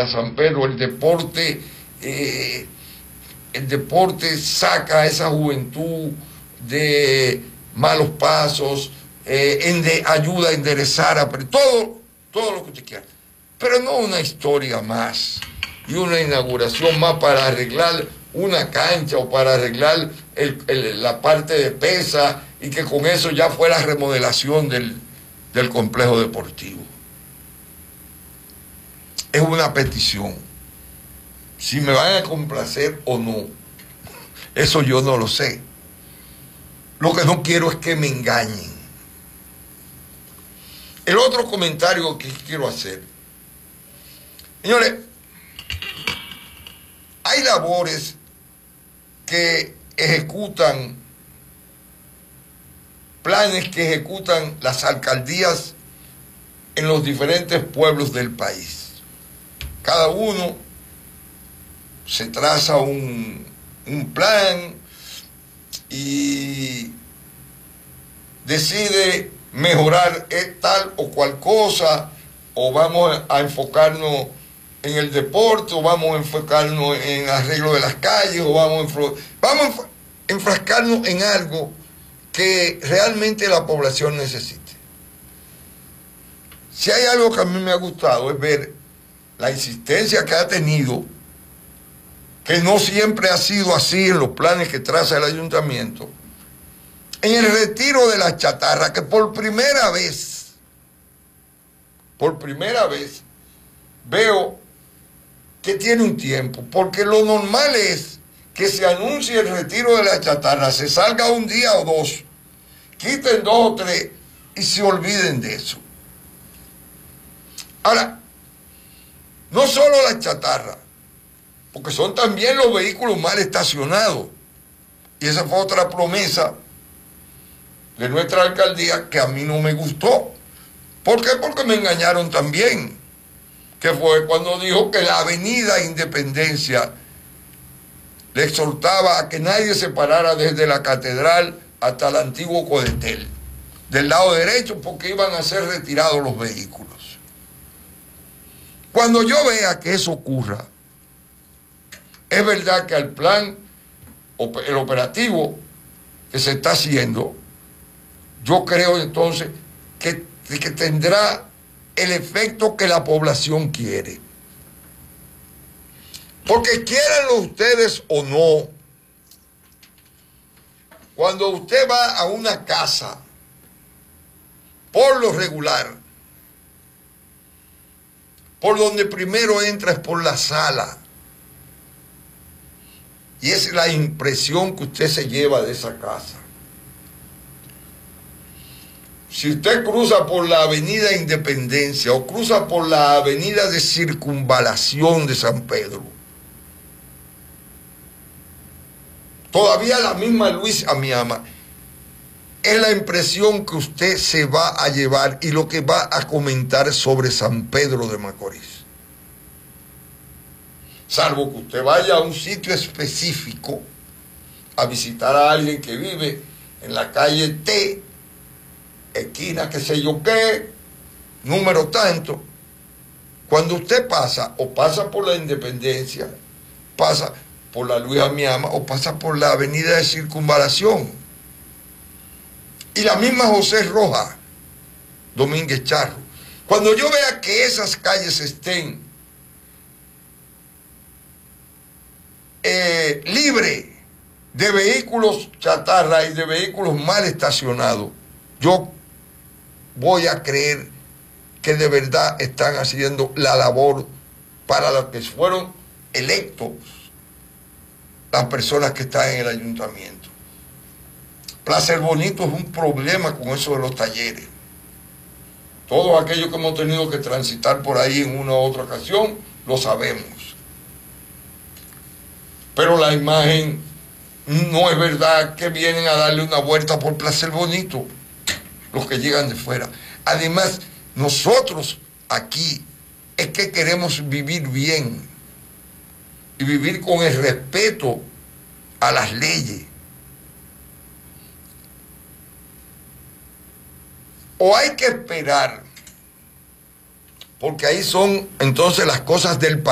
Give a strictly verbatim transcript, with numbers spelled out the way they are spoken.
para San Pedro. El deporte, eh, el deporte saca a esa juventud de malos pasos, eh, ende, ayuda a enderezar, a, todo, todo lo que usted quiera. Pero no una historia más y una inauguración más para arreglar una cancha o para arreglar el, el, la parte de pesa y que con eso ya fue la remodelación del, del complejo deportivo. Es una petición. Si me van a complacer o no, eso yo no lo sé. Lo que no quiero es que me engañen. El otro comentario que quiero hacer. Señores, hay labores que ejecutan, planes que ejecutan las alcaldías en los diferentes pueblos del país. Cada uno se traza un, un plan y decide mejorar tal o cual cosa, o vamos a enfocarnos en el deporte, o vamos a enfocarnos en arreglo de las calles, o vamos a, vamos a enfrascarnos en algo que realmente la población necesite. Si hay algo que a mí me ha gustado es ver la insistencia que ha tenido, que no siempre ha sido así en los planes que traza el ayuntamiento, en el retiro de la chatarra, que por primera vez, por primera vez, veo que tiene un tiempo, porque lo normal es que se anuncie el retiro de la chatarra, se salga un día o dos, quiten dos o tres y se olviden de eso. Ahora, no solo la chatarra, porque son también los vehículos mal estacionados, y esa fue otra promesa de nuestra alcaldía que a mí no me gustó. ¿Por qué? Porque me engañaron también, que fue cuando dijo que la avenida Independencia le exhortaba a que nadie se parara desde la catedral hasta el antiguo Codetel, del lado derecho, porque iban a ser retirados los vehículos. Cuando yo vea que eso ocurra, es verdad que al plan, el operativo que se está haciendo, yo creo entonces que, que tendrá el efecto que la población quiere. Porque quieranlo ustedes o no, cuando usted va a una casa, por lo regular, por donde primero entra es por la sala. Y es la impresión que usted se lleva de esa casa. Si usted cruza por la avenida Independencia o cruza por la avenida de Circunvalación de San Pedro, todavía la misma Luis Amiama, es la impresión que usted se va a llevar y lo que va a comentar sobre San Pedro de Macorís. Salvo que usted vaya a un sitio específico a visitar a alguien que vive en la calle T, esquina qué sé yo qué, número tanto. Cuando usted pasa, o pasa por la Independencia, pasa por la Luis Amiama, o pasa por la avenida de Circunvalación, y la misma José Rojas, Domínguez Charro, cuando yo vea que esas calles estén eh, libres de vehículos chatarra y de vehículos mal estacionados, yo voy a creer que de verdad están haciendo la labor para la que fueron electos las personas que están en el ayuntamiento. Placer Bonito es un problema con eso de los talleres. Todos aquellos que hemos tenido que transitar por ahí en una u otra ocasión, lo sabemos. Pero la imagen no es verdad que vienen a darle una vuelta por Placer Bonito los que llegan de fuera. Además, nosotros aquí es que queremos vivir bien y vivir con el respeto a las leyes. O hay que esperar, porque ahí son entonces las cosas del país.